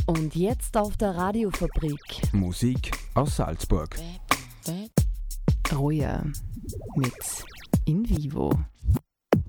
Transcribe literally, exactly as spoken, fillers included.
Und jetzt auf der Radiofabrik. Musik aus Salzburg. Roja mit In Vivo.